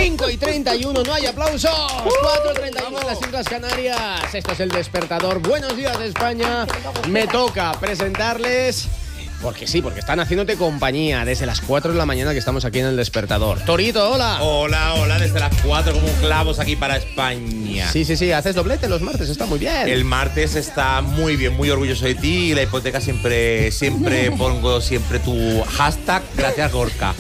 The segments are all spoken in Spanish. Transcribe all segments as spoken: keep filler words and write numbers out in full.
cinco y treinta y uno, no hay aplausos. cuatro y treinta y uno en las Islas Canarias. Esto es El Despertador. Buenos días, España. Me toca presentarles... Porque sí, porque están haciéndote compañía desde las cuatro de la mañana que estamos aquí en El Despertador. Torito, hola. Hola, hola, desde las cuatro como clavos aquí para España. Sí, sí, sí, haces doblete los martes, está muy bien. El martes está muy bien, muy orgulloso de ti. Y la hipoteca siempre, siempre pongo siempre tu hashtag, gracias Gorka.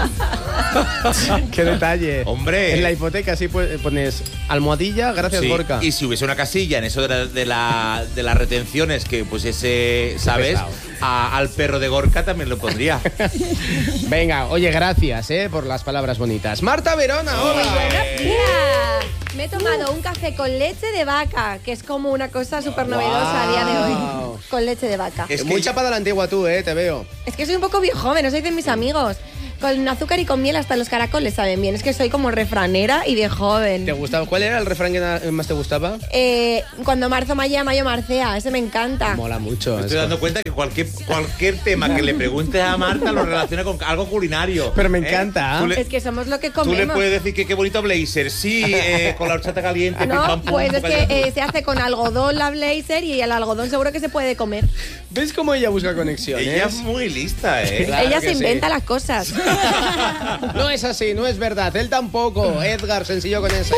Qué detalle. Hombre. En la hipoteca sí pones almohadilla, gracias Sí, Gorka. y si hubiese una casilla en eso de, la, de, la, de las retenciones, que pues ese, ¿sabes? A, al perro de Gorka también lo pondría. Venga, oye, gracias, eh, por las palabras bonitas. Marta Verona, hola. Muy buenos días. Me he tomado un café con leche de vaca, que es como una cosa súper novedosa wow. a día de hoy. Con leche de vaca. Es muy chapada la antigua tú, eh, te veo. Es que soy un poco viejo, no soy de mis amigos. Con azúcar y con miel hasta los caracoles saben bien. Es que soy como refranera y de joven. ¿Te gustaba? ¿Cuál era el refrán que más te gustaba? Eh, cuando marzo maya, mayo marcea. Ese me encanta. Mola mucho. Me estoy dando cuenta que cualquier, cualquier tema que le preguntes a Marta lo relaciona con algo culinario. Pero me encanta. ¿Eh? Le, es que somos lo que comemos. Tú le puedes decir que qué bonito blazer. Sí, eh, con la horchata caliente. No, pam, pum, pues pum, es que eh, se hace con algodón la blazer y el algodón seguro que se puede comer. ¿Ves cómo ella busca conexiones? Ella es muy lista, ¿eh? Claro ella se inventa sí. las cosas. No es así, no es verdad. Él tampoco. Edgar, sencillo con eso.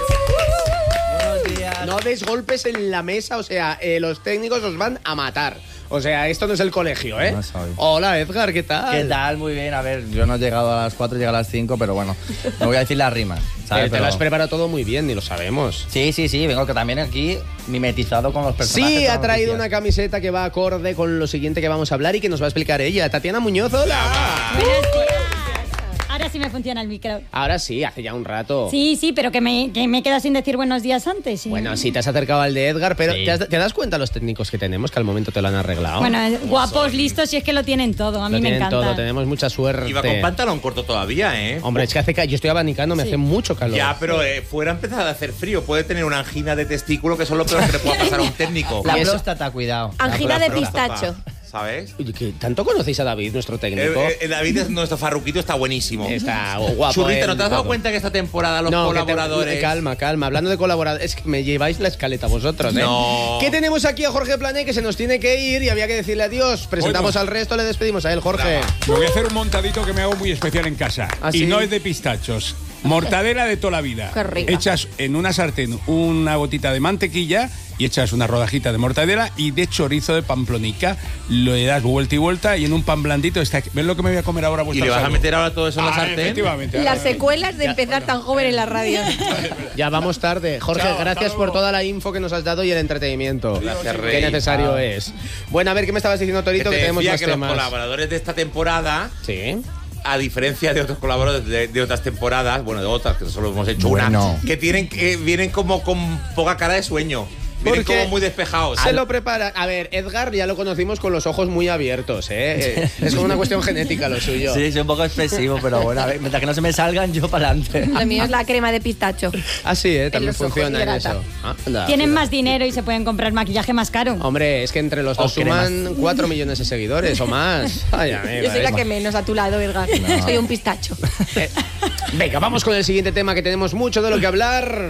Buenos días. No des golpes en la mesa, o sea, eh, los técnicos os van a matar. O sea, esto no es el colegio, ¿eh? No soy. Hola, Edgar, ¿qué tal? ¿Qué tal? Muy bien. A ver, yo no he llegado a las cuatro, llego a las cinco, pero bueno, no voy a decir las rimas, ¿sabes? Eh, te pero... lo has preparado todo muy bien, ni lo sabemos. Sí, sí, sí. Vengo que también aquí mimetizado con los personajes. Sí, ha traído una camiseta que va acorde con lo siguiente que vamos a hablar y que nos va a explicar ella. Tatiana Muñoz, hola. Buenos días. Ahora sí me funciona el micro. Ahora sí, hace ya un rato. Sí, sí, pero que me, que me he quedado sin decir buenos días antes. ¿Sí? Bueno, sí, te has acercado al de Edgar, pero sí. ¿te, has, ¿te das cuenta los técnicos que tenemos que al momento te lo han arreglado? Bueno, guapos, listos, si es que lo tienen todo. A mí lo me tienen encanta. todo, tenemos mucha suerte. Iba con pantalón corto todavía, ¿eh? Hombre, es que hace, yo estoy abanicando, me sí. hace mucho calor. Ya, pero eh, fuera ha empezado a hacer frío. Puede tener una angina de testículo, que eso es lo peor que le puede pasar a un técnico. La próstata, cuidado. Angina la de próstata, pistacho. ¿Sabes? Oye, ¿qué tanto conocéis a David, nuestro técnico? Eh, eh, David, es nuestro farruquito, está buenísimo. Está guapo. Churrita, ¿no te has dado todo. cuenta que esta temporada los no, colaboradores... Te, calma, calma. Hablando de colaboradores, es que me lleváis la escaleta vosotros, ¿eh? No. ¿Qué tenemos aquí a Jorge Plané, que se nos tiene que ir y había que decirle adiós? Presentamos bueno. al resto, le despedimos a él, Jorge. Me voy a hacer un montadito que me hago muy especial en casa. ¿Ah, y sí? no es de pistachos. Mortadela de toda la vida. Qué rica. Echas en una sartén una gotita de mantequilla y echas una rodajita de mortadela y de chorizo de pamplonica. Lo le das vuelta y vuelta y en un pan blandito está. ¿Ves lo que me voy a comer ahora? ¿Y le vas a salud? meter ahora todo eso en la Ah, sartén? efectivamente. Las secuelas de empezar tan joven en la radio. Ya vamos tarde. Jorge, Chao, gracias por toda la info que nos has dado y el entretenimiento. Gracias, Qué Rey. necesario Chao. es. Bueno, a ver, ¿qué me estabas diciendo, Torito? Que Que, te tenemos decía más que los temas. colaboradores de esta temporada, Sí. a diferencia de otros colaboradores de, de otras temporadas, bueno, de otras, que solo hemos hecho Bueno. una, que tienen que vienen como con poca cara de sueño. Vienen Porque como muy despejados. Se lo prepara. A ver, Edgar ya lo conocimos con los ojos muy abiertos, ¿eh? Es como una cuestión genética lo suyo. Sí, soy un poco expresivo, pero bueno, a ver, mientras que no se me salgan, yo para adelante. Lo mío es la crema de pistacho. Ah, sí, ¿eh? También los ojos funciona en hidrata. eso. Anda, Tienen fíjate. más dinero y se pueden comprar maquillaje más caro. Hombre, es que entre los O dos cremas. suman cuatro millones de seguidores o más. Ay, amiga, Yo soy la eh. que menos a tu lado, Edgar. No. Soy un pistacho. Eh, Venga, vamos con el siguiente tema, que tenemos mucho de lo que hablar.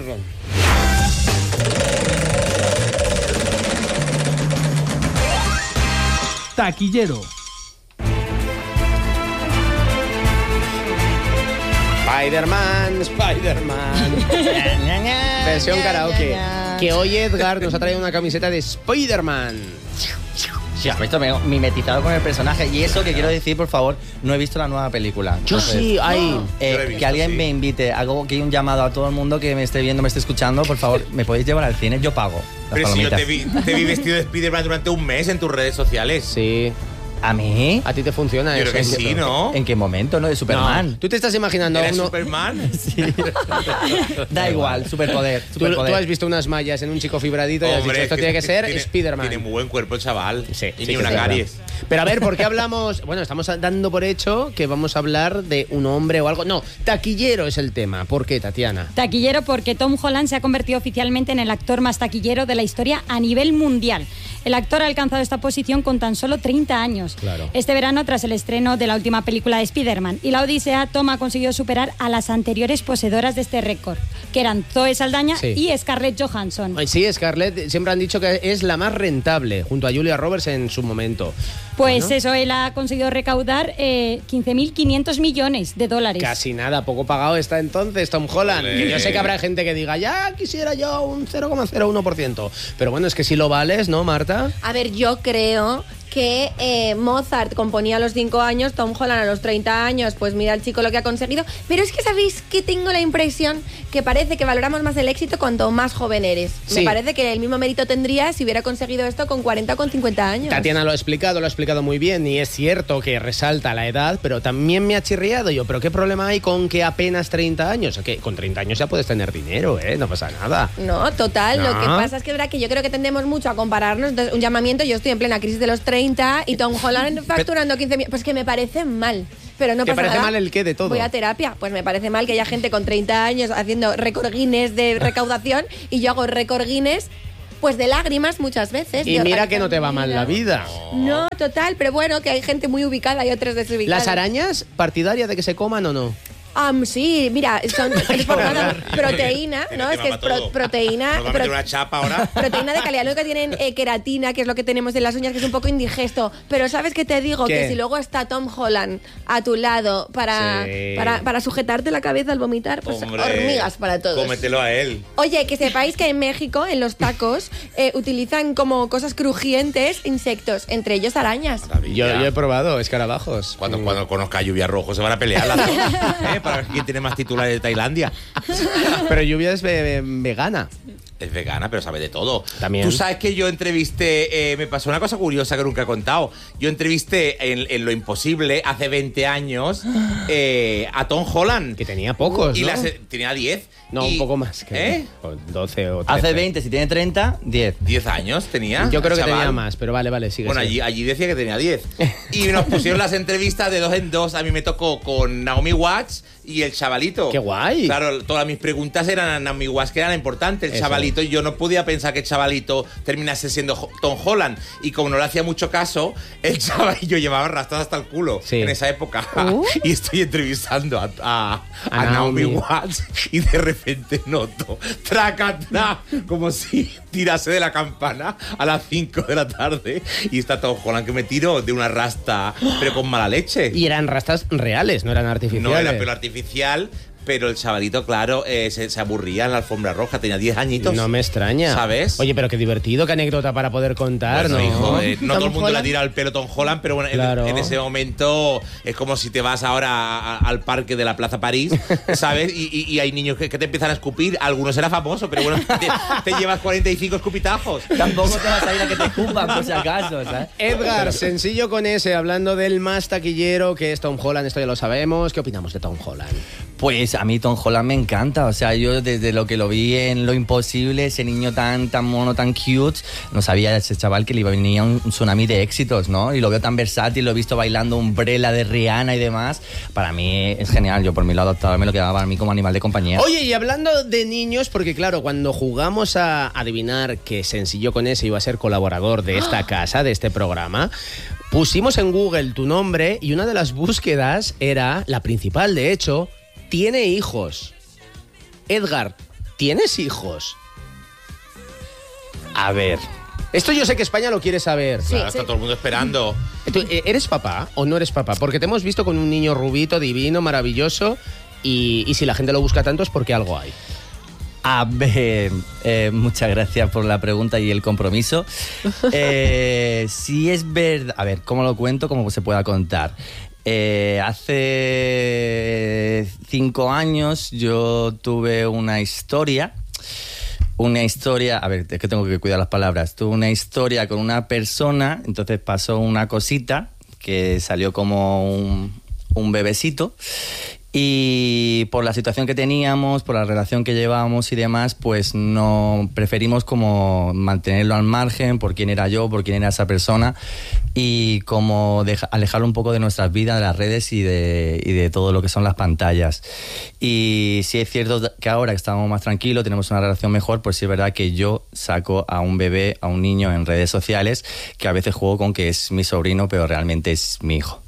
Taquillero. Spider-Man, Spider-Man. Versión karaoke. Que hoy Edgar nos ha traído una camiseta de Spider-Man. Sí, has visto, me he mimetizado con el personaje. Y eso que quiero decir, por favor, no he visto la nueva película. Yo Entonces, sí, ahí. eh, Yo la he visto, que alguien sí. me invite, hago que hay un llamado a todo el mundo que me esté viendo, me esté escuchando, por favor, ¿me podéis llevar al cine? Yo pago. Las Pero si yo palomitas. te vi, te vi vestido de Spider-Man durante un mes en tus redes sociales. Sí. ¿A mí? ¿A ti te funciona Yo eso? creo que sí, ¿no? ¿En qué momento, no? De Superman. No. ¿Tú te estás imaginando a ¿Eres uno... Superman? Sí. Da igual, superpoder, Tú, superpoder. tú has visto unas mallas en un chico fibradito y has Hombre, dicho, esto que tiene que ser tiene- Spider-Man. Tiene muy buen cuerpo el chaval. Sí, y sí, ni sí, una sí, caries. Pero a ver, ¿por qué hablamos? Bueno, estamos dando por hecho que vamos a hablar de un hombre o algo. No, taquillero es el tema. ¿Por qué, Tatiana? Taquillero porque Tom Holland se ha convertido oficialmente en el actor más taquillero de la historia a nivel mundial. El actor ha alcanzado esta posición con tan solo treinta años. Claro. Este verano, tras el estreno de la última película de Spider-Man y la Odisea, Tom ha conseguido superar a las anteriores poseedoras de este récord, que eran Zoe Saldaña Sí. y Scarlett Johansson. Ay, sí, Scarlett, siempre han dicho que es la más rentable, junto a Julia Roberts en su momento. Pues Bueno, eso, él ha conseguido recaudar eh, quince mil quinientos millones de dólares. Casi nada, poco pagado está entonces Tom Holland. Ole. Yo sé que habrá gente que diga, ya quisiera yo un cero coma cero uno por ciento. Pero bueno, es que si lo vales, ¿no, Marta? A ver, yo creo que eh, Mozart componía a los cinco años, Tom Holland a los treinta años, pues mira el chico lo que ha conseguido. Pero es que sabéis que tengo la impresión que parece que valoramos más el éxito cuanto más joven eres. Sí. Me parece que el mismo mérito tendría si hubiera conseguido esto con cuarenta o con cincuenta años. Tatiana lo ha explicado, lo ha explicado muy bien y es cierto que resalta la edad, pero también me ha chirriado yo. ¿Pero qué problema hay con que apenas treinta años? Que con treinta años ya puedes tener dinero, ¿eh? No pasa nada. No, total. Lo No. que pasa es que, verdad, que yo creo que tendemos mucho a compararnos. Entonces, un llamamiento, yo estoy en plena crisis de los treinta y Tom Holland facturando quince mil. Pues que me parece mal. Pero no ¿Te pasa parece nada. mal el qué de todo? Voy a terapia. Pues me parece mal que haya gente con treinta años haciendo récord Guinness de recaudación y yo hago récord Guinness pues de lágrimas muchas veces. Y de mira que organizar no te mi va mal la vida. No, total, pero bueno, que hay gente muy ubicada y otras desubicadas. ¿Las arañas, partidaria de que se coman o no? Um, sí, mira, son es por nada, proteína, Tiene ¿no? Es tema que es para pro- todo. proteína. ¿Nos va a pro- meter una chapa ahora? Proteína de calidad. Lo que tienen eh, queratina, que es lo que tenemos en las uñas, que es un poco indigesto. Pero ¿sabes qué te digo? ¿Qué? Que si luego está Tom Holland a tu lado para, Sí. para, para sujetarte la cabeza al vomitar, pues Hombre, hormigas para todos. Cómetelo a él. Oye, que sepáis que en México, en los tacos, eh, utilizan como cosas crujientes insectos, entre ellos arañas. Yo, Maravilla. yo he probado escarabajos. Cuando, Mm. cuando conozca a Lluvia Rojo se van a pelear las dos, ¿eh? Para ver quién tiene más titulares de Tailandia. Pero Lluvia es ve- vegana. Es vegana, pero sabe de todo. También. Tú sabes que yo entrevisté, eh, me pasó una cosa curiosa que nunca he contado. Yo entrevisté en, en Lo Imposible hace veinte años eh, a Tom Holland. Que tenía pocos, Y ¿no? las- tenía diez. No, Y- un poco más. Que ¿Eh? o doce o trece. Hace veinte, si tiene treinta, diez. diez años tenía. Yo creo que chaval. tenía más, pero vale, vale, sigue. Bueno, sigue. allí, allí decía que tenía diez. Y nos pusieron las entrevistas de dos en dos. A mí me tocó con Naomi Watts y el chavalito. ¡Qué guay! Claro, todas mis preguntas eran a Naomi Watts, que era la importante. El Eso chavalito, y yo no podía pensar que el chavalito terminase siendo Jo- Tom Holland. Y como no le hacía mucho caso, el chavalillo llevaba arrastrado hasta el culo Sí. en esa época. Uh. Y estoy entrevistando a, a, A a Naomi Naomi. Watts y de repente noto, traca, tra, como si tirase de la campana a las cinco de la tarde y está Tom Holland que me tiró de una rasta, pero con mala leche. Y eran rastas reales, no eran artificiales. No era pelo artificial, pero el chavalito, claro, eh, se, se aburría en la alfombra roja, tenía diez añitos. No me extraña. ¿Sabes? Oye, pero qué divertido, qué anécdota para poder contar, Bueno, ¿no? hijo, eh, no Tom todo el mundo le Holland. tira el pelo Tom Holland, pero bueno, en- Claro. en, ese momento es como si te vas ahora a- a- al parque de la Plaza París, ¿sabes? Y, y- y hay niños que, que te empiezan a escupir. Algunos era famoso, pero bueno, te, te llevas cuarenta y cinco escupitajos. Tampoco te vas a ir a que te escupan, por si acaso, ¿sabes? Edgar, sencillo con ese, hablando del más taquillero que es Tom Holland, esto ya lo sabemos. ¿Qué opinamos de Tom Holland? Pues a mí Tom Holland me encanta, o sea, yo desde lo que lo vi en Lo Imposible, ese niño tan tan mono, tan cute, no sabía ese chaval que le iba a venir un, un tsunami de éxitos, ¿no? Y lo veo tan versátil, lo he visto bailando Umbrella de Rihanna y demás. Para mí es genial, yo por mi lado adoptado me lo quedaba para mí como animal de compañía. Oye, y hablando de niños, porque claro, cuando jugamos a adivinar que sencillo con ese iba a ser colaborador de esta casa, de este programa, pusimos en Google tu nombre y una de las búsquedas era, la principal de hecho, tiene hijos. Edgar, ¿tienes hijos? A ver. Esto yo sé que España lo quiere saber. Sí, Claro, sí. está todo el mundo esperando. Tú, eh, ¿Eres papá o no eres papá? Porque te hemos visto con un niño rubito, divino, maravilloso, y, y si la gente lo busca tanto es porque algo hay. A ver, eh, muchas gracias por la pregunta y el compromiso. Eh, si es verdad, a ver, ¿cómo lo cuento? ¿Cómo se pueda contar? Eh, hace cinco años yo tuve una historia, una historia, a ver, es que tengo que cuidar las palabras, tuve una historia con una persona, entonces pasó una cosita que salió como un, un bebecito. Y por la situación que teníamos, por la relación que llevábamos y demás, pues no preferimos como mantenerlo al margen por quién era yo, por quién era esa persona y como deja, alejarlo un poco de nuestras vidas, de las redes y de, y de todo lo que son las pantallas. Y sí es cierto que ahora que estamos más tranquilos, tenemos una relación mejor, pues sí es verdad que yo saco a un bebé, a un niño en redes sociales, que a veces juego con que es mi sobrino, pero realmente es mi hijo.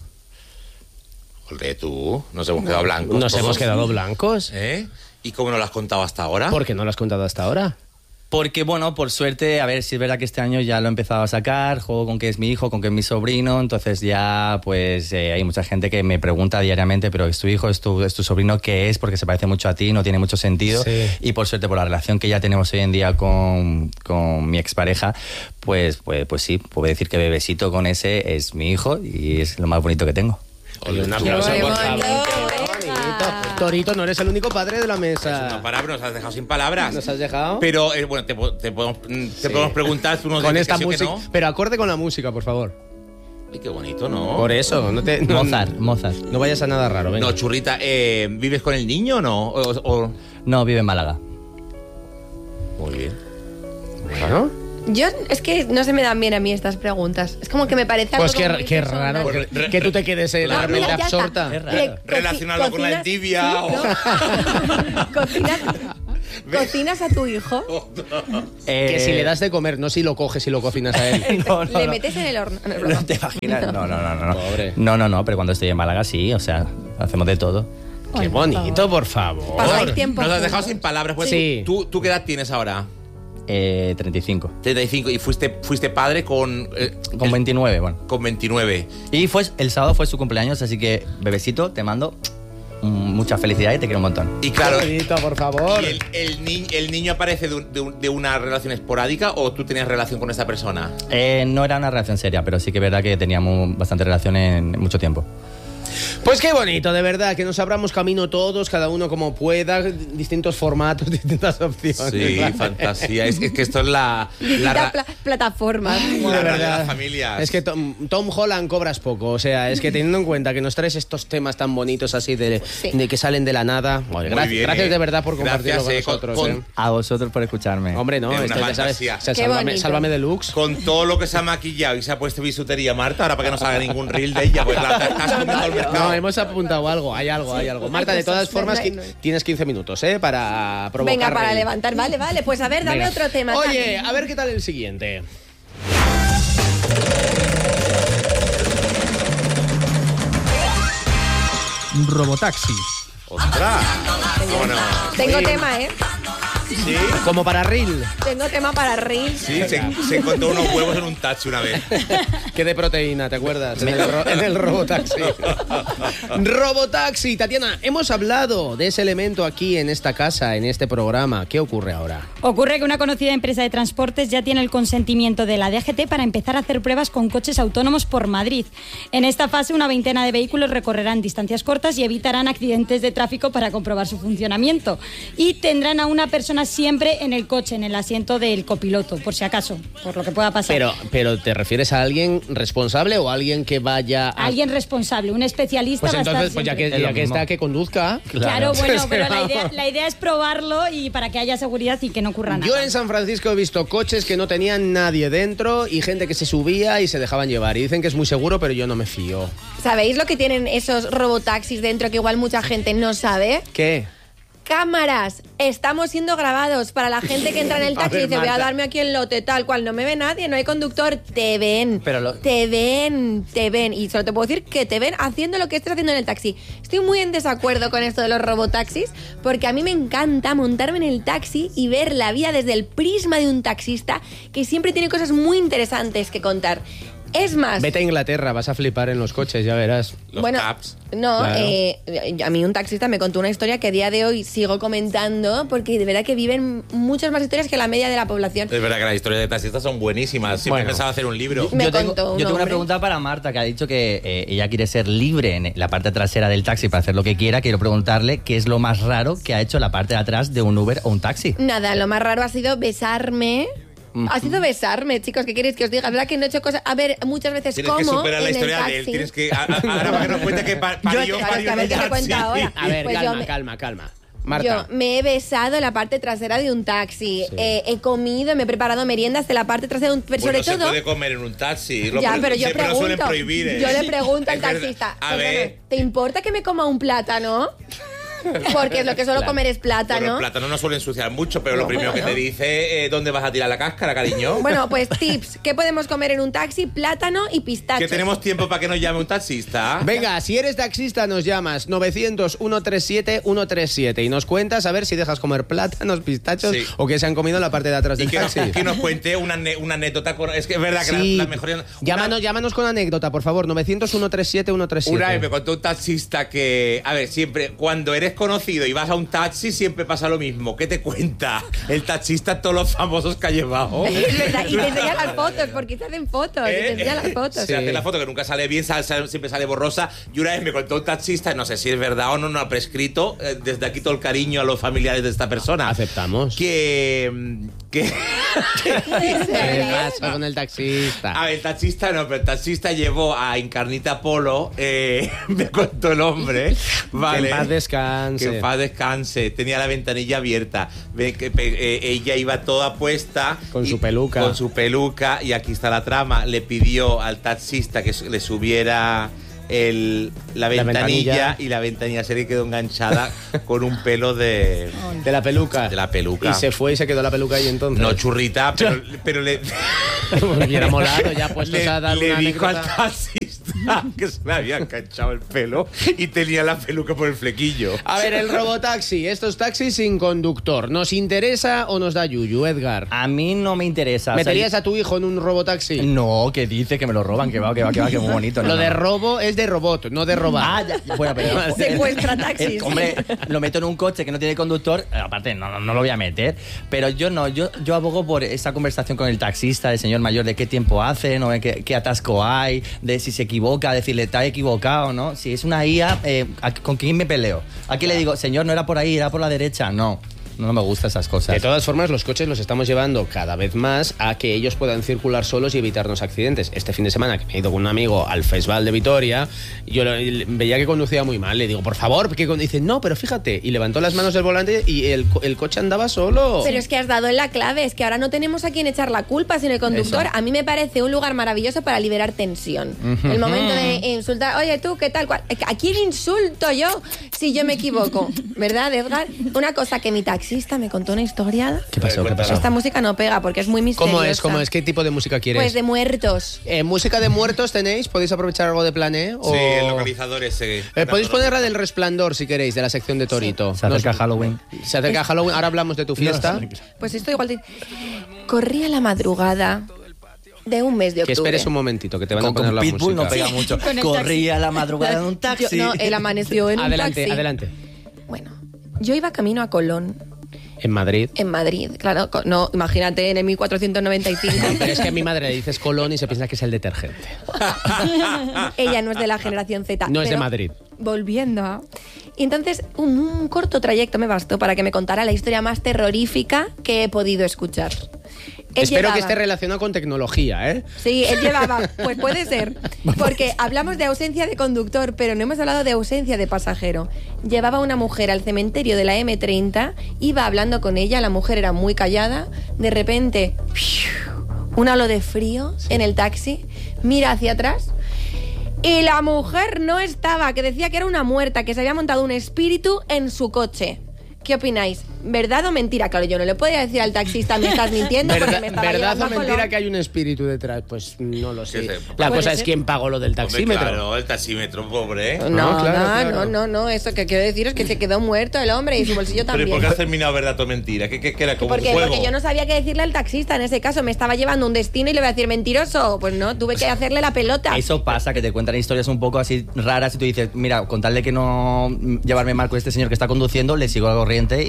Olé, tú, nos hemos quedado blancos. Nos todos. hemos quedado blancos. ¿Eh? ¿Y cómo no lo has contado hasta ahora? ¿Por qué no lo has contado hasta ahora? Porque, bueno, por suerte, a ver, si es verdad que este año ya lo he empezado a sacar, juego con que es mi hijo, con que es mi sobrino, entonces ya, pues, eh, hay mucha gente que me pregunta diariamente, pero ¿es tu hijo, es tu, es tu sobrino? ¿Qué es? Porque se parece mucho a ti, no tiene mucho sentido. Sí. Y por suerte, por la relación que ya tenemos hoy en día con, con mi expareja, pues, pues, pues sí, puedo decir que Bebesito con ese es mi hijo y es lo más bonito que tengo. Olé, Un aplauso, Qué por bonito, favor. qué Qué bonito. Torito, no eres el único padre de la Es mesa. una palabra, nos has dejado sin palabras. ¿Nos has dejado? Pero, eh, bueno, te, po- te podemos, te Sí. podemos preguntar, tú nos Con dices esta que sí o que música. no. Pero acorde con la música, por favor. Ay, qué bonito, ¿no? Por eso, no te. No, Mozart, Mozart. No vayas a nada raro, venga. No, churrita, eh, ¿vives con el niño o no? O- o- No, vive en Málaga. Muy bien. Bueno. Yo, es que no se me dan bien a mí estas preguntas. Es como que me parece algo Pues qué, como muy qué personal. raro Pues que, re- que tú te quedes eh, Claro. de repente Mira, ya está. absorta. Qué raro. Le- Relacionarlo coci- con la cocinas- endivia sí, o- ¿no? cocinas, cocinas a tu hijo, Eh, Que si le das de comer, no si lo coges y lo cocinas a él. no, no, le no. metes en el horno. No, es broma. ¿No te imaginas? No, no, no, no. No. Pobre. no, no, no, pero cuando estoy en Málaga sí, o sea, hacemos de todo. Qué bonito, por favor. Pasáis tiempo Nos has juntos. dejado sin palabras. Pues, Sí. ¿tú, ¿Tú qué edad tienes ahora? Eh, treinta y cinco. treinta y cinco. ¿Y fuiste, fuiste padre con, eh, Con el- veintinueve, bueno. con veintinueve? Y fue, el sábado fue su cumpleaños, así que, Bebesito, te mando mm, mucha felicidad y te quiero un montón. Y claro, Qué bonito, por favor. ¿y el, el, ni- el niño aparece de, un- de un- de una relación esporádica o tú tenías relación con esa persona? Eh, no era una relación seria, pero sí que es verdad que teníamos bastante relación en mucho tiempo. Pues qué bonito, de verdad, que nos abramos camino todos, cada uno como pueda, distintos formatos, distintas opciones. Sí, ¿vale? fantasía. Es, es que esto es la, la, Distintas ra- pla- plataformas. la De radio de verdad. las familias. Es que Tom, Tom Holland cobras poco, o sea, es que teniendo en cuenta que nos traes estos temas tan bonitos así de, Sí. de que salen de la nada, joder, Muy gracias, bien, gracias eh. de verdad por compartirlo Gracias, con eh, con- nosotros. con- eh. A vosotros por escucharme. Hombre, no, Es una esto ya sabes, fantasía. o sea, Qué sálvame, bonito. sálvame deluxe. Con todo lo que se ha maquillado y se ha puesto bisutería Marta, ahora para que no salga ningún reel de ella, pues la te has comido todo el mercado. No, hemos apuntado algo, hay algo, hay algo. Marta, de todas cosas, formas, no hay- qui- no hay. tienes quince minutos, ¿eh? Para provocar. Venga, para reír. levantar. Vale, vale. Pues a ver, dame Venga. otro tema. Oye, a ver qué tal el siguiente. Robotaxi. ¡Ostras! Vámonos. Tengo Sí. tema, ¿eh? ¿Sí? Como para reel. Tengo tema para Reels. Sí, se, se encontró unos huevos en un taxi una vez. Que de proteína, ¿te acuerdas? En el, ro- en el Robotaxi. Robotaxi, Tatiana, hemos hablado de ese elemento aquí en esta casa, en este programa. ¿Qué ocurre ahora? Ocurre que una conocida empresa de transportes ya tiene el consentimiento de la D G T para empezar a hacer pruebas con coches autónomos por Madrid. En esta fase, una veintena de vehículos recorrerán distancias cortas y evitarán accidentes de tráfico para comprobar su funcionamiento. Y tendrán a una persona siempre en el coche, en el asiento del copiloto, por si acaso, por lo que pueda pasar. Pero, pero ¿te refieres a alguien responsable o a alguien que vaya a... Alguien responsable, un especialista Pues va a estar entonces, pues ya que, siempre. Es lo ya que mismo. está, que conduzca. Claro, bueno, Sí, pero sí, la vamos. idea, la idea es probarlo y para que haya seguridad y que no ocurra nada. Yo en San Francisco he visto coches que no tenían nadie dentro y gente que se subía y se dejaban llevar. Y dicen que es muy seguro, pero yo no me fío. ¿Sabéis lo que tienen esos robotaxis dentro que igual mucha gente no sabe? ¿Qué? Cámaras, estamos siendo grabados para la gente que entra en el A taxi ver, y dice, voy a Marta. darme aquí el lote tal cual, no me ve nadie, no hay conductor, te ven, Pero lo- te ven, te ven, y solo te puedo decir que te ven haciendo lo que estés haciendo en el taxi. Estoy muy en desacuerdo con esto de los robotaxis, porque a mí me encanta montarme en el taxi y ver la vida desde el prisma de un taxista que siempre tiene cosas muy interesantes que contar. Es más... Vete a Inglaterra, vas a flipar en los coches, ya verás. Los bueno, caps. no, Claro. eh, a mí un taxista me contó una historia que a día de hoy sigo comentando porque de verdad que viven muchas más historias que la media de la población. Es verdad que las historias de taxistas son buenísimas. Siempre Bueno. he pensado hacer un libro. Me yo tengo, contó un yo tengo una hombre. pregunta para Marta, que ha dicho que eh, ella quiere ser libre en la parte trasera del taxi para hacer lo que quiera. Quiero preguntarle qué es lo más raro que ha hecho la parte de atrás de un Uber o un taxi. Nada, lo más raro ha sido besarme Ha sido besarme, chicos. ¿Qué queréis que os diga? ¿Verdad que no he hecho cosas? A ver, muchas veces Tienes como que superar la en el historia taxi. de él. Tienes que. a- a- Ahora para que nos cuente que pa- parió, Claro, parió es que a ver en qué un me cuenta taxi. ahora. A ver, Pues yo calma, me- calma, calma. Marta. Yo me he besado la parte trasera de un taxi. Sí. Eh, he comido, me he preparado meriendas de la parte trasera de un. Pero Bueno, sobre se todo. puede comer en un taxi. Lo Ya, pro- pero yo siempre lo suelen pregunto. prohibir, ¿eh? Yo le pregunto al Es verdad. taxista. A "Perdona, ver. ¿te importa que me coma un plátano? Porque es lo que suelo Claro. comer es Bueno, plátano. el plátano no suele ensuciar mucho, pero lo No, primero bueno. que te dice, eh, ¿dónde vas a tirar la cáscara, cariño? Bueno, pues tips. ¿Qué podemos comer en un taxi? Plátano y pistacho. que tenemos tiempo para que nos llame un taxista. Venga, si eres taxista nos llamas novecientos, ciento treinta y siete, ciento treinta y siete y nos cuentas a ver si dejas comer plátanos, pistachos Sí. o que se han comido en la parte de atrás Y del que nos, taxi. que nos cuente una, ane- una anécdota. con- Es que es verdad que Sí. las la mejores. una- Llámanos, llámanos con anécdota, por favor, novecientos, ciento treinta y siete, ciento treinta y siete. Una vez me contó un taxista que, a ver, siempre, cuando eres conocido y vas a un taxi, siempre pasa lo mismo. ¿Qué te cuenta el taxista todos los famosos que ha llevado? Es verdad, y te enseña las fotos, porque se hacen fotos, y te enseña las fotos. Se hace la foto que nunca sale bien, sale- sale- siempre sale borrosa. Y una vez me contó un taxista, no sé si es verdad o no, no ha prescrito, eh, desde aquí todo el cariño a los familiares de esta persona. Aceptamos. Que... mm, que ¿Qué pasa con el taxista? A ver, el taxista no, pero el taxista llevó a Encarnita Polo, eh, me contó el hombre, ¿vale? Que en paz descanse. Que en paz descanse. Tenía la ventanilla abierta. Ve que, pe- eh, ella iba toda puesta. Con y- su peluca. Con su peluca. Y aquí está la trama. Le pidió al taxista que su- le subiera el, la, La ventanilla, ventanilla. y la ventanilla se le quedó enganchada con un pelo de, De la peluca. de la peluca. Y se fue y se quedó la peluca ahí entonces. No churrita, pero, pero le... Me hubiera molado ya puestos le, a dar le una dijo al anécdota. taxista que se le había enganchado el pelo y tenía la peluca por el flequillo. A ver, el robotaxi, estos taxis sin conductor, ¿nos interesa o nos da yuyu, Edgar? A mí no me interesa. o sea, ¿Meterías a tu hijo en un robotaxi? No, que dice que me lo roban, que va, que va, que va, que muy bonito. no, Lo no, de no. robo es de robot, no de robar. Ah, ya, bueno, pero... Secuestra taxis. Eh, hombre, lo meto en un coche que no tiene conductor, eh, aparte no, no, no lo voy a meter, pero yo no, yo, yo abogo por esa conversación con el taxista, el señor mayor, de qué tiempo hace, ¿no? qué, qué atasco hay, de si se equivoca, decirle, está equivocado, ¿no? Si es una I A, eh, ¿a- ¿con quién me peleo? Aquí le digo, señor, no era por ahí, era por la derecha, no. No me gustan esas cosas. De todas formas, los coches los estamos llevando cada vez más a que ellos puedan circular solos y evitarnos accidentes. Este fin de semana que me he ido con un amigo al Festival de Vitoria, yo lo- veía que conducía muy mal. Le digo, por favor, que con-". dice, no, pero fíjate. Y levantó las manos del volante y el, co- el coche andaba solo. Pero es que has dado en la clave, es que ahora no tenemos a quien echar la culpa, sino el conductor. Eso. A mí me parece un lugar maravilloso para liberar tensión. El momento de insultar, oye tú, ¿qué tal? cual? ¿A quién insulto yo si yo me equivoco? ¿Verdad, Edgar? Una cosa que mi taxista me contó una historia. ¿Qué pasó? ¿Qué pasó? Esta música no pega porque es muy misteriosa. ¿Cómo es? ¿Cómo es? ¿Qué tipo de música quieres? Pues de muertos. Eh, ¿Música de muertos tenéis? ¿Podéis aprovechar algo de Plané? O... Sí, el localizador ese. Eh, podéis poner la del Resplandor si queréis, de la sección de Torito. Se acerca Nos- Halloween. Se acerca Halloween. Ahora hablamos de tu fiesta. Pues esto igual... te- Corría la madrugada de un mes de Que octubre. esperes un momentito, que te van Con, a poner con la Pitbull música. no pega mucho. Con el Corría a la madrugada en un taxi. Yo- no, él amaneció en un Adelante, taxi. adelante. Bueno, yo iba camino a Colón, En Madrid. en Madrid. Claro, co- no, imagínate, en el mil cuatrocientos noventa y cinco. Pero es que a mi madre le dices Colón y se piensa que es el detergente. Ella no es de la generación Z. No es de pero Madrid. Volviendo a... Y entonces, un, un corto trayecto me bastó para que me contara la historia más terrorífica que he podido escuchar. Él Espero llevaba- que esté relacionado con tecnología, ¿eh? Sí, él llevaba, pues puede ser, porque hablamos de ausencia de conductor, pero no hemos hablado de ausencia de pasajero. Llevaba una mujer al cementerio de la eme treinta, iba hablando con ella, la mujer era muy callada, de repente, un halo de frío en el taxi, mira hacia atrás y la mujer no estaba, que decía que era una muerta, que se había montado un espíritu en su coche. ¿Qué opináis? ¿Verdad o mentira? Claro, yo no le podía decir al taxista, me estás mintiendo, porque ¿Verdad, me estaba verdad llevando o a Colón. mentira que hay un espíritu detrás? Pues no lo sé. Sí, sí. La Puede cosa es ser. quién pagó lo del Hombre, taxímetro. claro, el taxímetro, pobre. ¿eh? No, No, no, claro, claro. no, no, no, eso que quiero decir es que se quedó muerto el hombre y su bolsillo Pero ¿y también. por qué has terminado verdad o mentira? ¿Qué, qué, qué era como Porque, un juego? porque yo no sabía qué decirle al taxista en ese caso, me estaba llevando un destino y le iba a decir mentiroso. Pues no, tuve que hacerle la pelota. Eso pasa, que te cuentan historias un poco así raras y tú dices, mira, con tal de que no llevarme mal con este señor que está conduciendo, le sigo la corriente y para adelante.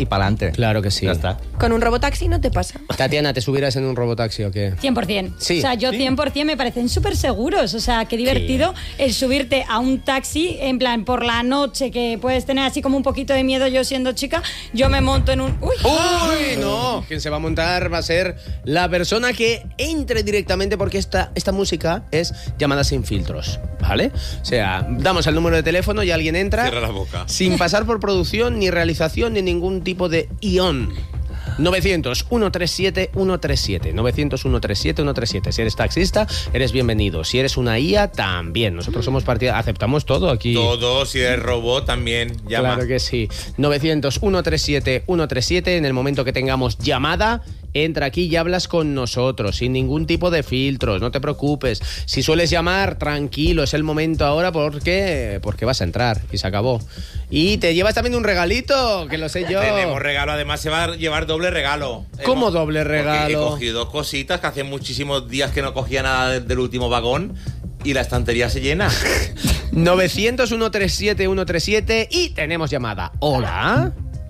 suerte. Claro que sí. Ya está. Con un robotaxi no te pasa. Tatiana, ¿te subieras en un robotaxi o qué? cien por ciento. Sí. O sea, yo cien por ciento me parecen súper seguros. O sea, qué divertido el subirte a un taxi, en plan, por la noche, que puedes tener así como un poquito de miedo. Yo siendo chica, yo me monto en un... ¡Uy! ¡Uy, no! Quien se va a montar va a ser la persona que entre directamente, porque esta, esta música es llamada sin filtros, ¿vale? O sea, damos el número de teléfono y alguien entra... Cierra la boca. Sin pasar por producción, ni realización, ni ningún tipo de guión. novecientos, ciento treinta y siete, ciento treinta y siete. novecientos, ciento treinta y siete, ciento treinta y siete. Si eres taxista, eres bienvenido. Si eres una I A, también. Nosotros somos partida... Aceptamos todo aquí. Todo, si eres robot también, llama. Claro que sí. novecientos, ciento treinta y siete, ciento treinta y siete. En el momento que tengamos llamada, entra aquí y hablas con nosotros, sin ningún tipo de filtros, no te preocupes. Si sueles llamar, tranquilo, es el momento ahora porque, porque vas a entrar y se acabó. Y te llevas también un regalito, que lo sé yo. Tenemos regalo, además se va a llevar doble regalo. ¿Cómo Hemos- doble porque regalo? He cogido dos cositas que hace muchísimos días que no cogía nada del, del último vagón y la estantería se llena. novecientos, ciento treinta y siete, ciento treinta y siete y tenemos llamada. ¿Hola?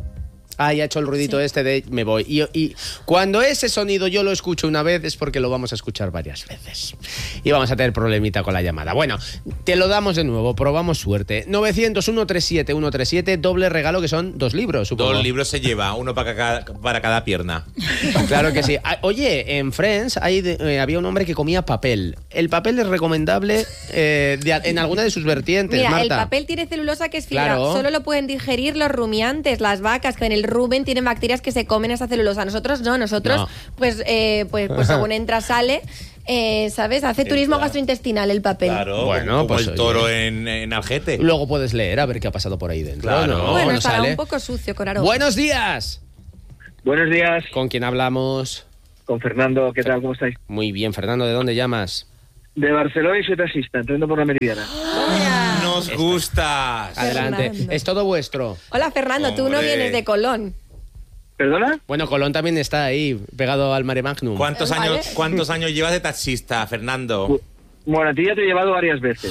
Ahí ha hecho el ruidito Sí. este de me voy. Y, y cuando ese sonido yo lo escucho una vez es porque lo vamos a escuchar varias veces. Y vamos a tener problemita con la llamada. Bueno, te lo damos de nuevo, probamos suerte. novecientos, ciento treinta y siete, ciento treinta y siete, doble regalo que son dos libros, supongo. Dos libros se lleva, uno para cada, para cada pierna. Claro que sí. Ah, oye, en Friends hay de- eh, había un hombre que comía papel. ¿El papel es recomendable eh, de- en alguna de sus vertientes, Mira, Marta? el papel tiene celulosa que es fibra. Claro. Solo lo pueden digerir los rumiantes, las vacas, que en el rumen tienen bacterias que se comen esa celulosa. Nosotros no, nosotros, No. pues, eh, pues, pues según entra, sale. Eh, ¿Sabes? Hace turismo Entra. gastrointestinal el papel. Claro, Bueno, como pues, el toro oye. en, en Algete. Luego puedes leer a ver qué ha pasado por ahí dentro. Claro. ¿no? Bueno, no estará sale. un poco sucio con aroma. Buenos días. Buenos días, ¿Con quién hablamos? con Fernando, ¿qué tal? ¿Cómo estáis? Muy bien, Fernando, ¿de dónde llamas? De Barcelona y soy taxista, entrando por la Meridiana. Nos gustas. Adelante. Fernando. Es todo vuestro. Hola, Fernando, tú no Hombre. vienes de Colón. ¿Perdona? Bueno, Colón también está ahí, pegado al Mare Magnum. ¿Cuántos Vale. años, ¿Cuántos años llevas de taxista, Fernando? Bu- Bueno, a ti ya te he llevado varias veces.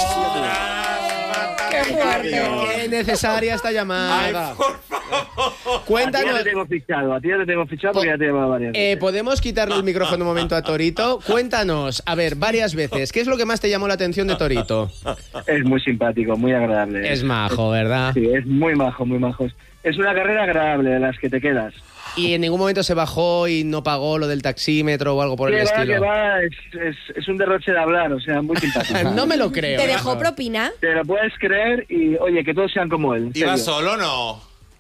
¡Qué fuerte! ¡Qué necesaria esta llamada! Ay, por favor. A ti ya Cuéntanos. te tengo fichado, a ti ya te tengo fichado porque ya te he llevado varias Eh, veces. ¿Podemos quitarle el micrófono un momento a Torito? Cuéntanos, a ver, varias veces, ¿qué es lo que más te llamó la atención de Torito? Es muy simpático, muy agradable. Es majo, ¿verdad? Sí, es muy majo, muy majo. Es una carrera agradable de las que te quedas. Y en ningún momento se bajó y no pagó lo del taxímetro o algo por el Que va, que estilo. va, es, es- es un derroche de hablar, o sea, muy simpático. No me lo creo. ¿Te dejó Claro. propina? Te lo puedes creer y, oye, que todos sean como él. en ¿Ibas serio. solo o no?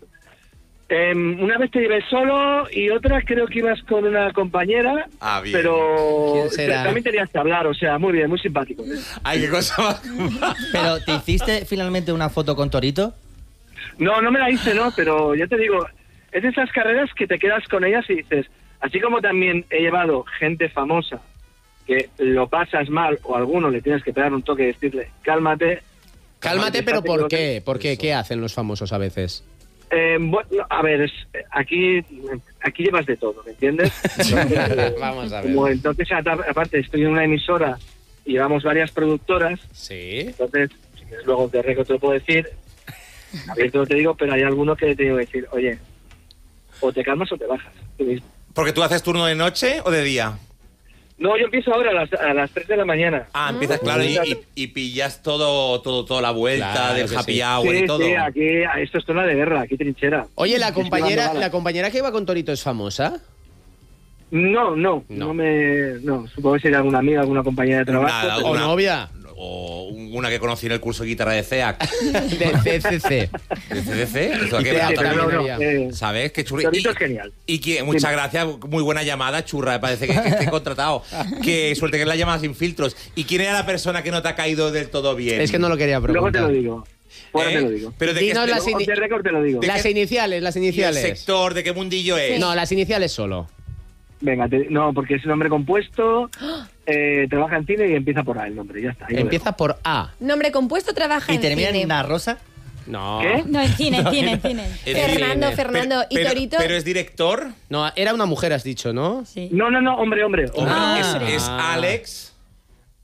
Em, una vez te llevé solo y otra creo que ibas con una compañera, Ah, bien. pero ¿Quién será? también tenías que hablar, o sea, muy bien, muy simpático. Ay, qué cosa más. Pero, ¿te hiciste finalmente una foto con Torito? No, no me la hice, no, pero ya te digo, es de esas carreras que te quedas con ellas y dices, así como también he llevado gente famosa que lo pasas mal o a alguno le tienes que pegar un toque y decirle, cálmate. Cálmate, pero Déjate ¿por que- qué? ¿Por qué? ¿Qué hacen los famosos a veces? Eh, bueno, a ver, es- aquí, aquí llevas de todo, ¿me entiendes? Vamos a ver. Como entonces, a- aparte, estoy en una emisora y llevamos varias productoras, Sí. entonces, si quieres luego de récord te lo puedo decir, abierto te digo, pero hay algunos que te digo decir, oye, o te calmas o te bajas. tú mismo. ¿Porque tú haces turno de noche o de día? No, yo empiezo ahora a las, a las tres de la mañana. Ah, empiezas, claro, y, y- y pillas todo, todo, toda la vuelta Claro del que happy sí. hour Sí, y todo. sí, aquí, esto es zona de guerra, aquí trinchera. Oye, la Estoy compañera, dando la balas. compañera que iba con Torito es famosa. No, no, No. no, me... No, supongo que sería alguna amiga, alguna compañera de trabajo. Nada, pero- ¿O Una- novia? O una que conocí en el curso de guitarra de C E A C. De C C C. ¿De C D C? ¿Eso a Y qué C E A va? C pero también no, había. no, eh, ¿Sabes? Qué churri. Torito Y- es genial. Y que, muchas gracias, muy buena llamada, churra, me parece que, que esté contratado. Qué suerte que es la llamada sin filtros. ¿Y quién era la persona que no te ha caído del todo bien? Es que no lo quería Luego te preguntar. lo digo. Fuera ¿Eh? te lo digo. Pero de qué Dinos este- las Off ini- the record te lo digo. Las iniciales, las ¿Y el iniciales. sector de qué mundillo es? No, las iniciales solo. Venga, te- no, porque es un nombre compuesto, eh, trabaja en cine y empieza por A el nombre, ya está. ahí lo Empieza por A. Nombre compuesto, trabaja ¿Y en termina cine. en una rosa? No. ¿Qué? No, en cine, en cine, en cine. Es Fernando, decir, Fernando. pero- ¿Y pero- Torito? Pero es director. No, era una mujer, has dicho, ¿no? Sí. dejo. No, no, no, hombre, hombre. hombre. Ah. es, es Alex.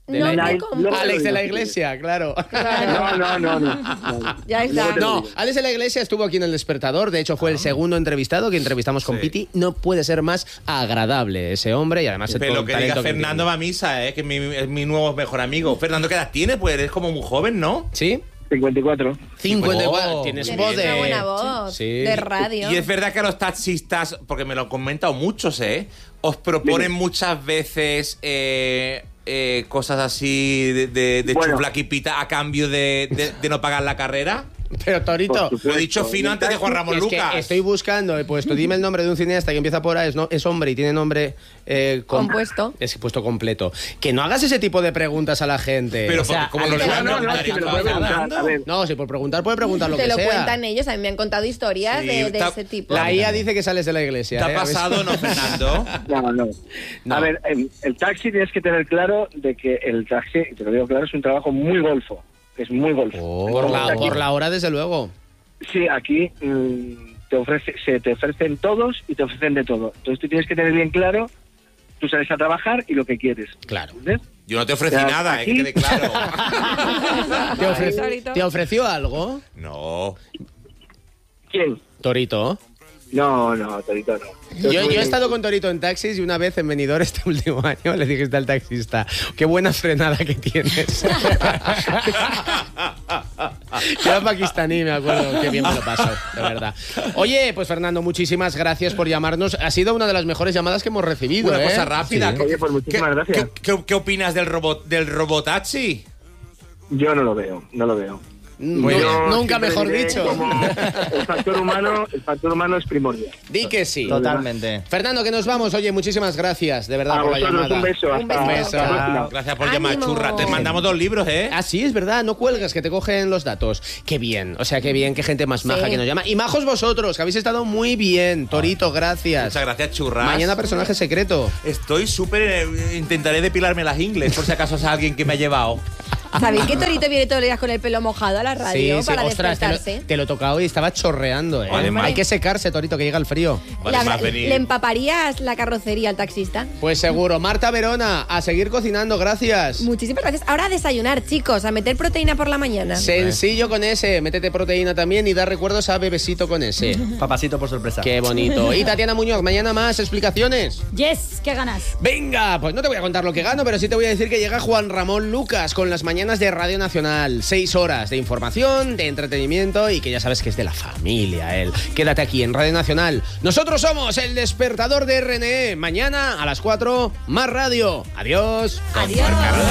De No la- me Luego compro. te Alex de digo. la Iglesia, claro. No, no, no, no. no. Ya está. Luego te No, digo. Alex de la Iglesia estuvo aquí en El Despertador, de hecho fue el segundo entrevistado que entrevistamos con Sí. Piti. No puede ser más agradable ese hombre y además el Pero todo que el diga talento que Fernando tiene. va a misa, ¿eh? Que es mi, es mi nuevo mejor amigo. Fernando, ¿qué edad tienes? Pues eres como muy joven, ¿no? ¿Sí? cincuenta y cuatro. cincuenta y cuatro. Oh. Tienes Tienes voz de... una buena voz Sí. de radio. Y es verdad que a los taxistas, porque me lo han comentado muchos, ¿eh? Os proponen Dime. muchas veces eh, eh, cosas así de, de, de Bueno. chuflaquipita a cambio de, de- de no pagar la carrera. Pero Torito, Por supuesto. Lo he dicho fino antes de Juan Ramón es que Lucas. estoy buscando, he puesto, dime el nombre de un cineasta que empieza por A, es, no, es hombre y tiene nombre eh, com- Compuesto. Es puesto completo. Que no hagas ese tipo de preguntas a la gente. Pero O sea, porque como no Alex, le van a No, no, no, preguntar, si me lo ¿estás puede preguntar. hablando? A ver, no, si por preguntar puede preguntar lo Te que lo sea. cuentan ellos, a mí me han contado historias Sí, de, de está- ese tipo. La I A dice que sales de la iglesia. ¿Te ha ¿eh? pasado, no, Fernando? no, no. No. A ver, el, el taxi tienes que tener claro de que el taxi, y te lo digo claro, es un trabajo muy golfo. Es muy golfo. Por la, Aquí- por la hora, desde luego. Sí, aquí mm, te ofrece, se te ofrecen todos y te ofrecen de todo. Entonces tú tienes que tener bien claro, tú sales a trabajar y lo que quieres. Claro. ¿Entiendes? Yo no te ofrecí Ya, nada, eh, aquí- que quede claro. ¿Te, ofre- Torito. ¿Te ofreció algo, No. ¿Quién? Torito? No, no, Torito no. Yo, yo he estado con Torito en taxis y una vez en Benidorm este último año le dijiste al taxista, qué buena frenada que tienes. Era pakistaní, me acuerdo, qué bien me lo paso, de verdad. Oye, pues Fernando, muchísimas gracias por llamarnos. Ha sido una de las mejores llamadas que hemos recibido. Una ¿eh? cosa rápida. Oye, pues muchísimas ¿Qué, gracias. ¿qué, qué, qué opinas del robot del robotaxi? Yo no lo veo, no lo veo. No- Yo nunca siempre mejor diré dicho. como el factor humano, el factor humano es primordial. Di que sí. Totalmente. Fernando, que nos vamos. Oye, muchísimas gracias, de verdad, A por la vosotros llamada. un beso, hasta, Un beso. hasta la próxima. Gracias por ¡Ánimo! llamar, churra. Te mandamos dos libros, ¿eh? Ah, sí, es verdad, no cuelgas, que te cogen los datos. Qué bien, o sea, qué bien, qué gente más maja Sí. que nos llama. Y majos vosotros, que habéis estado muy bien. Torito, gracias. Muchas gracias, churras. Mañana personaje secreto. Estoy súper... eh, intentaré depilarme las ingles, por si acaso es alguien que me ha llevado. ¿Sabéis que Torito viene todos los días con el pelo mojado a la radio para ostras, te lo, despertarse? te lo tocaba hoy y estaba chorreando, ¿eh? Además- Hay que secarse, Torito, que llega el frío. Vale, La- más venir. ¿Le empaparías la carrocería al taxista? Pues seguro. Marta Verona, a seguir cocinando, gracias. Muchísimas gracias. Ahora a desayunar, chicos, a meter proteína por la mañana. Sencillo con ese, métete proteína también y da recuerdos a Bebesito con ese. Papacito por sorpresa. Qué bonito. Y Tatiana Muñoz, mañana más explicaciones. Yes, ¿qué ganas? Venga, pues no te voy a contar lo que gano, pero sí te voy a decir que llega Juan Ramón Lucas con las mañanas de Radio Nacional. Seis horas de información, de entretenimiento y que ya sabes que es de la familia él. Quédate aquí en Radio Nacional. Nosotros somos el despertador de R N E. Mañana a las cuatro, más radio. Adiós. Adiós.